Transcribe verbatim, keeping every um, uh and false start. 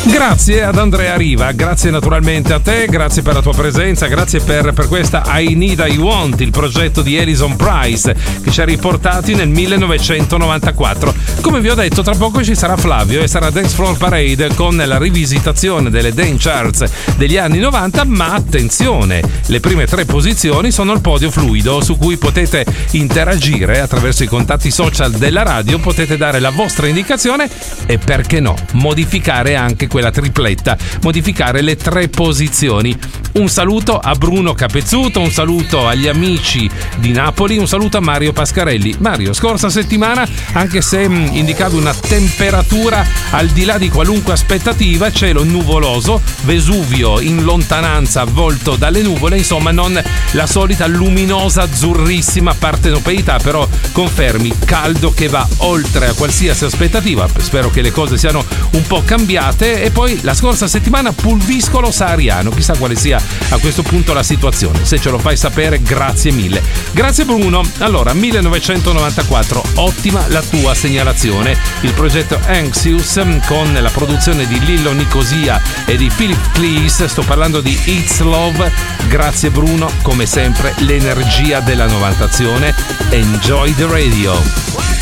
Grazie ad Andrea Riva, grazie naturalmente a te, grazie per la tua presenza, grazie per, per questa I Need I Want, il progetto di Alison Price che ci ha riportati nel millenovecentonovantaquattro. Come vi ho detto, tra poco ci sarà Flavio e sarà Dance Floor Parade con la rivisitazione delle dance charts degli anni novanta, ma attenzione, le prime tre posizioni sono il podio fluido su cui potete interagire attraverso i contatti social della radio, potete dare la vostra indicazione e perché no, modificare anche quella tripletta, modificare le tre posizioni. Un saluto a Bruno Capezzuto, un saluto agli amici di Napoli, un saluto a Mario Pascarelli. Mario, scorsa settimana, anche se mh, indicavi una temperatura al di là di qualunque aspettativa, cielo nuvoloso, Vesuvio in lontananza avvolto dalle nuvole, insomma non la solita luminosa azzurrissima partenopeità, però confermi, caldo che va oltre a qualsiasi aspettativa. Spero che le cose siano un po' cambiate. E poi la scorsa settimana pulviscolo sahariano, chissà quale sia a questo punto la situazione. Se ce lo fai sapere, grazie mille. Grazie Bruno. Allora, millenovecentonovantaquattro, ottima la tua segnalazione. Il progetto Anxious con la produzione di Lillo Nicosia e di Philip Cleese, sto parlando di It's Love. Grazie Bruno, come sempre l'energia della novantazione. Enjoy the radio.